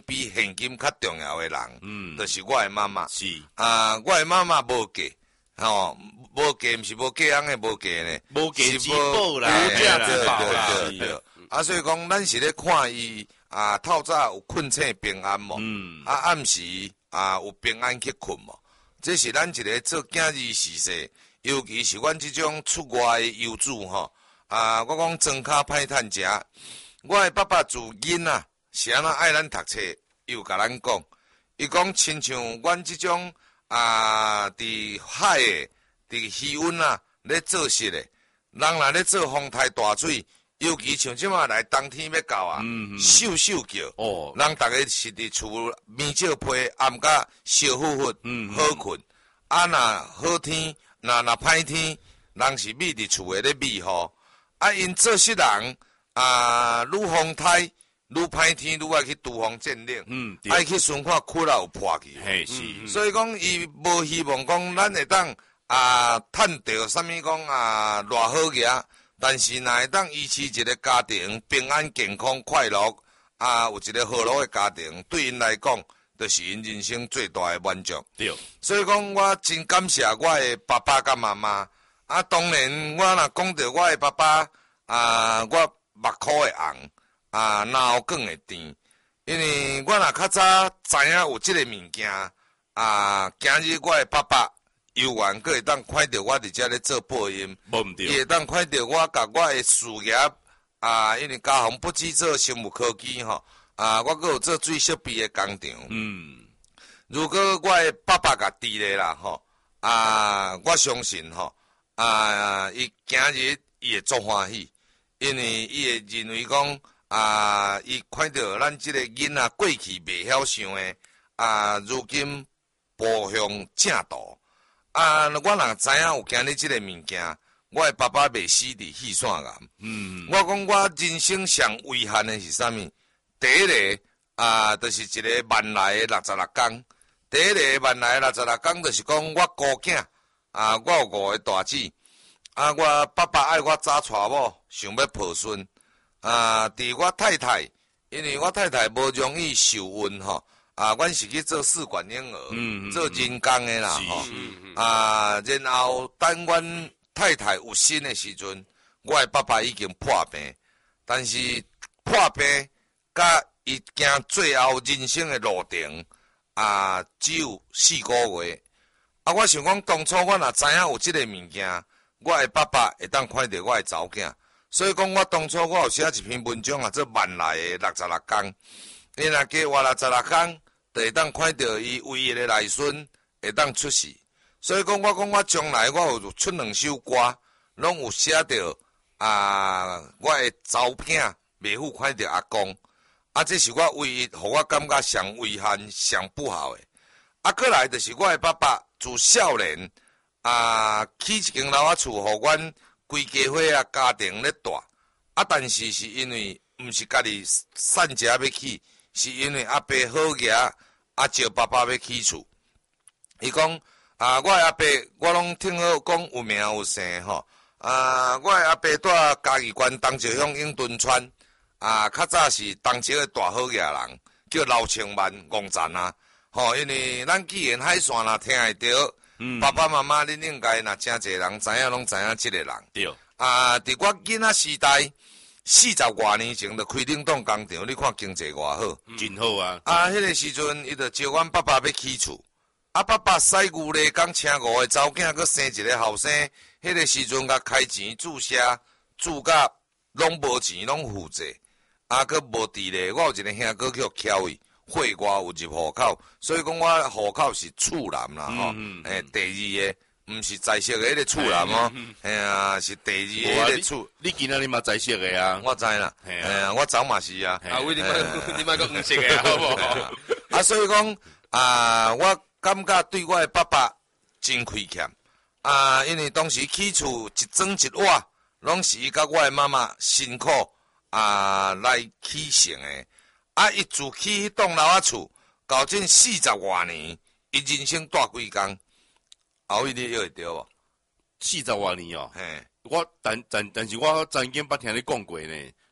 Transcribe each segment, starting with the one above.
比现金较重要的人，就是我的妈妈。 是我的妈妈无嫁，无嫁，毋是无嫁人的无嫁呢， 无价之宝啦， 无价之宝啦， 对。所以讲，咱是咧看伊透早有困醒平安无？暗时有平安去困无？这是咱一个做囝儿时势，尤其是阮即种出外的游子吼。我讲庄脚歹趁食，我的爸爸自囡仔是安怎爱咱读册，又甲咱讲，伊讲亲像阮即种伫海的、伫溪湾咧做事的，人若咧做风台大水，尤其像即马来冬天要到咻咻叫，人逐个是伫厝面罩被，暗甲烧乎乎，好困。若好天，若歹天，人是密伫厝诶咧密雨。因做事人愈风台愈歹天，愈爱去拄风见冷，爱去顺看窟窿有破去。所以讲，伊无希望讲咱会当趁着啥物讲偌好嘢，但是若会当维持一个家庭平安健康快乐有一个和乐的家庭，对因来讲，就是因人生最大的满足。 对， 所以讲，我真感谢我的爸爸甲妈妈。当然，我若讲到我的爸爸，我目眶会红，脑梗会甜，因为我若较早知影有即个物件，今日我的爸爸有缘，佫会当看到我伫遮咧做播音，伊会当看到我甲我的事业，因为家父不止做生物科技吼，我佫有做水设备的工厂。如果我的爸爸甲伫咧啦吼，我相信吼。伊今日伊会足欢喜，因为伊会认为讲伊看到咱即个囡仔过去袂晓想的，如今步向正道。我若知影有今日即个物件，我的爸爸袂死伫气线岩。我讲我人生上遗憾的是啥物？第一个就是一个万来的66天。第一个万来的66天，就是讲我孤囝。我有5个大姊，我爸爸爱我早娶某，想要抱孙。伫我太太，因为我太太无容易受孕吼，阮是去做试管婴儿，做人工的啦吼。然后等阮太太有身的时阵，我的爸爸已经破病，但是破病甲伊行最后人生的路程，只有4个月。我想讲，当初我若知影有即个物件，我的爸爸会当看到我的查某囝，所以讲我当初我有写一篇文章做万来的66天，伊若加活66天，就会当看到伊唯一的内孙会当出世。所以讲我将来我有出2首歌，拢有写到我的查某囝袂赴看到阿公，这是我唯一互我感觉上遗憾、上不好的。过来就是我的爸爸自少年起一间老厝，互阮规家伙家庭咧住。但是是因为毋是家己散食要起，是因为阿伯好牙招爸爸要起厝。伊讲我的阿伯，我拢听好讲有名有姓吼。我的阿伯住嘉义县东石乡永敦村，较早是东石的大好牙人，叫刘清万王赞因为咱既然海线若听会到，爸爸妈妈恁应该若真侪人知影，拢知影即个人。 对。 伫我囡仔时代，40多年前就开冷冻工厂，你看经济偌好， 真好啊！ 迄个时阵，伊就招阮爸爸要起厝。爸爸驶牛咧，讲请5个查某囝，佮生一个后生。迄个时阵，甲开钱注销，注甲拢无钱，拢负债，佮无地咧。我有一个兄哥叫乔伊。会外有入户口，所以讲我户口是厝南啦吼，第2个，毋是在色的迄个厝南是第2个迄个厝。 你今仔日嘛在色的啊？ 我知啦，我早嘛是啊。 为你莫讲毋识的好无？ 所以讲我感觉对我的爸爸真亏欠因为当时起厝一砖一瓦，拢是伊甲我的妈妈辛苦来起成的。伊自起迄栋老厝，到近40多年，伊人生大几工，后尾你晓会着无 ？40多年哦。 嘿， 但是我曾经捌听你讲过呢，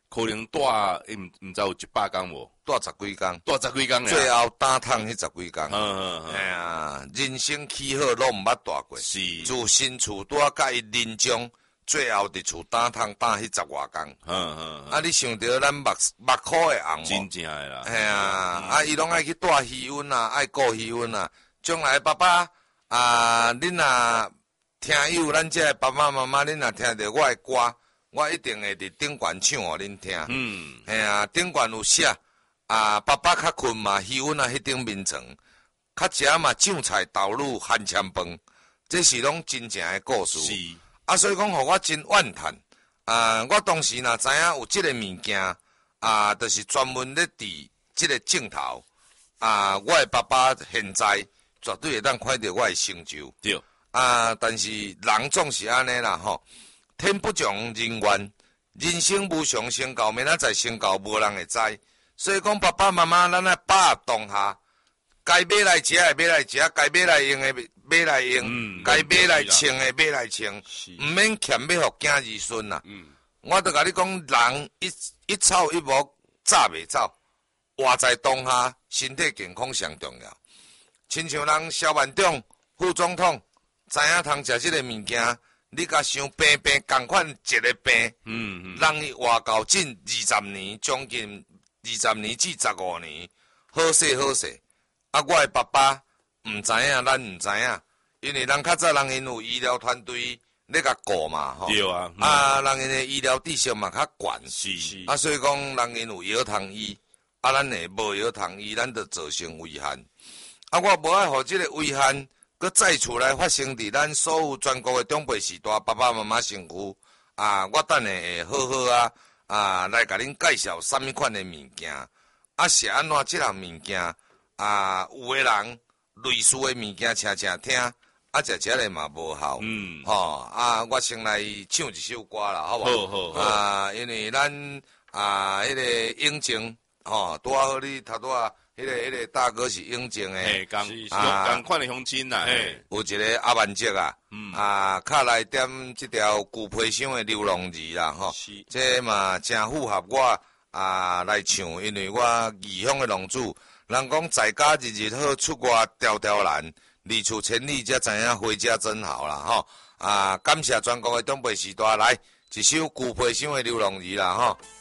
可能住毋知有100工无， 住10几工， 住10几工尔。 最后打通迄10几工。哎嗯， 呀，人生起好拢毋捌大过， 是， 自新厝拄啊甲伊临终，最后伫厝打通打迄10外工。啊，你想着咱目眶的红真无？ 正的啦。 哎呀，伊拢爱去带气温啊，爱顾气温啊。将来爸爸恁若听友，咱这爸爸妈妈，恁若听着我的歌，我一定会伫顶悬唱互恁听。哎呀，顶悬有写爸爸较困嘛，气温啊迄顶面床，较食嘛酱菜豆乳含签饭，这是拢真正的故事。 是， 所以讲，互我真怨叹。我当时若知影有即个物件，就是专门咧伫即个镜头。我的爸爸现在绝对会当看到我的成就。 对。 但是人总是安尼啦吼，天不从人愿，人生无常先到，明仔载先到，无人会知。所以讲，爸爸妈妈，咱爱把握当下，该买来食的买来食，该买来用的买来用，该买来穿的买来穿，毋免欠要互囝儿孙啦。我著甲你讲，人一草一木早袂走，活在当下，身体健康上重要。亲像人萧万长副总统。知影通食即个物件，你甲想病共款一个病，让伊活到近20年，将近20年至15年，好势好势。我的爸爸毋知影，咱毋知影，因为人较早人因有医疗团队咧甲顾嘛，吼。 对啊。 人因的医疗知识嘛较悬， 是。 所以讲人因有药通医，咱会无药通医，咱就造成危险。我无爱互即个危险。佮再厝来发生伫咱所有全国的长辈时代，爸爸妈妈身躯我等下会好好来甲恁介绍什么款的物件，是安怎即项物件有的人类似的物件听听，食咧嘛无效，我先来唱一首歌啦，好无？好。因为咱迄个永靖拄好你头拄啊。迄个大哥是永靖诶， 同款的乡亲啦， 有一个阿万杰较来点即条旧皮箱的流浪字啦，吼，这嘛真符合我来唱，因为我异乡的浪子，人讲在家日日好，出外条条难，离厝千里才知影回家真好啦，吼，感谢全国的长辈时代来一首旧皮箱的流浪字啦，吼。